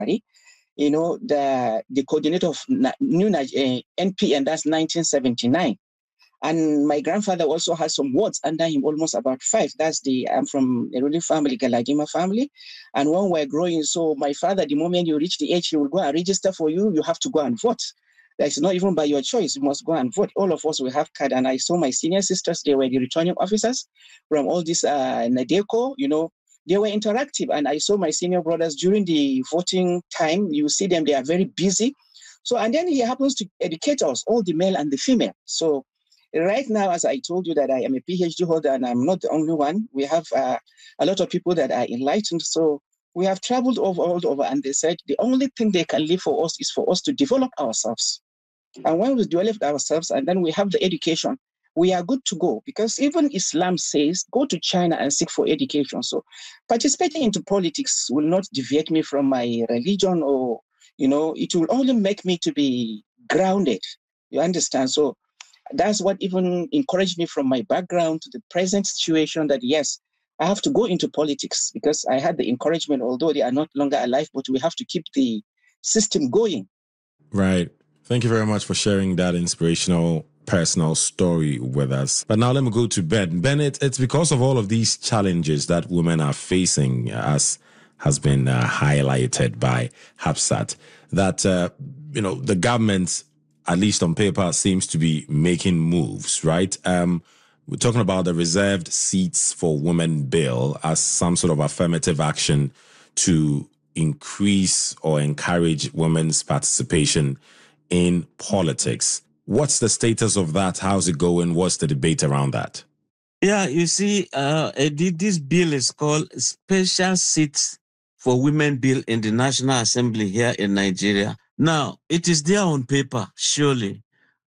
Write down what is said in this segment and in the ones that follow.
the coordinator of New NPN, that's 1979. And my grandfather also has some wards under him, almost about 5. I'm from a ruling family, Galadima family. And when we're growing, so my father, the moment you reach the age, he will go and register for you. You have to go and vote. That's not even by your choice. You must go and vote. All of us will have card. And I saw my senior sisters, they were the returning officers from all this NADECO, they were interactive. And I saw my senior brothers during the voting time. You see them, they are very busy. So, and then he happens to educate us, all the male and the female. So right now, as I told you that I am a PhD holder and I'm not the only one, we have a lot of people that are enlightened. So we have traveled all over, and they said the only thing they can leave for us is for us to develop ourselves. And when we develop ourselves and then we have the education, we are good to go, because even Islam says, go to China and seek for education. So participating into politics will not deviate me from my religion, or, it will only make me to be grounded. You understand? So that's what even encouraged me from my background to the present situation, that yes, I have to go into politics, because I had the encouragement, although they are not longer alive, but we have to keep the system going. Right. Thank you very much for sharing that inspirational personal story with us. But now let me go to Ben. Ben, it's because of all of these challenges that women are facing, as has been highlighted by Hafsat, that, the government, at least on paper, seems to be making moves, right? We're talking about the reserved seats for women bill as some sort of affirmative action to increase or encourage women's participation in politics. What's the status of that? How's it going? What's the debate around that? Yeah, you see, this bill is called Special Seats for Women Bill in the National Assembly here in Nigeria. Now, it is there on paper, surely.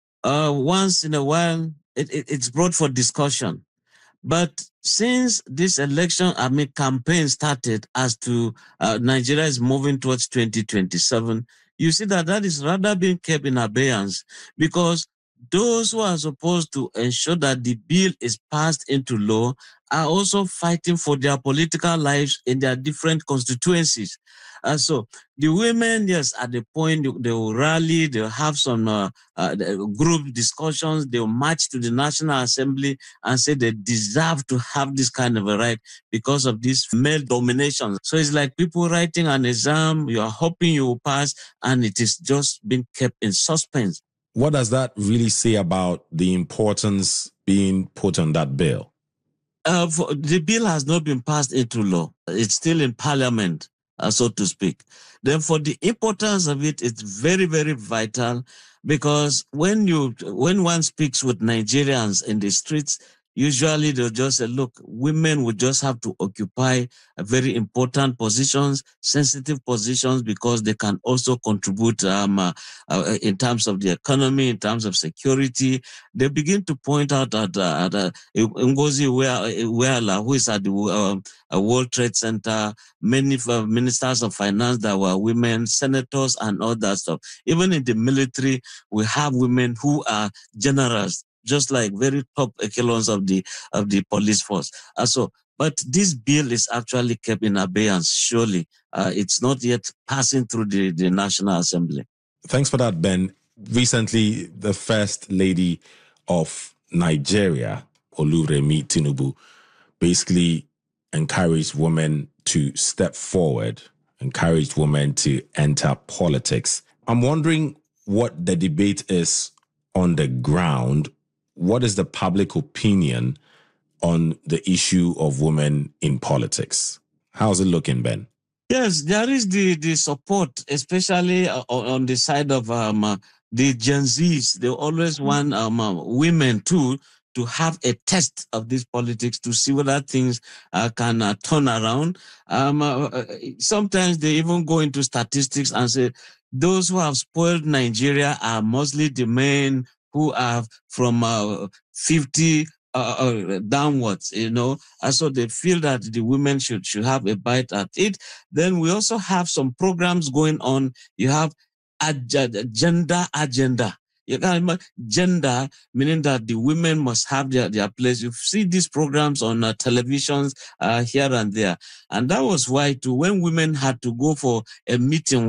Once in a while, it's brought for discussion. But since this election, campaign started as to Nigeria is moving towards 2027, you see that is rather being kept in abeyance, because those who are supposed to ensure that the bill is passed into law are also fighting for their political lives in their different constituencies. So the women, yes, at the point they will rally, they'll have some group discussions, they'll march to the National Assembly and say they deserve to have this kind of a right because of this male domination. So it's like people writing an exam, you are hoping you will pass, and it is just being kept in suspense. What does that really say about the importance being put on that bill? The bill has not been passed into law. It's still in Parliament, so to speak. Then for the importance of it, it's very, very vital, because when one speaks with Nigerians in the streets, usually they'll just say, look, women would just have to occupy very important positions, sensitive positions, because they can also contribute in terms of the economy, in terms of security. They begin to point out that Ngozi Iweala, who is at the World Trade Center, many ministers of finance that were women, senators and all that stuff. Even in the military, we have women who are generals, just like very top echelons of the police force. But this bill is actually kept in abeyance, surely. It's not yet passing through the National Assembly. Thanks for that, Ben. Recently, the First Lady of Nigeria, Oluremi Tinubu, basically encouraged women to step forward, encouraged women to enter politics. I'm wondering what the debate is on the ground. What is the public opinion on the issue of women in politics? How's it looking, Ben? Yes, there is the support, especially on the side of the Gen Zs. They always want women to have a test of this politics to see whether things can turn around. Sometimes they even go into statistics and say those who have spoiled Nigeria are mostly the men who are from 50 downwards, and so they feel that the women should have a bite at it. Then we also have some programs going on. You have gender agenda. You can imagine gender, meaning that the women must have their place. You see these programs on televisions here and there. And that was why, too, when women had to go for a meeting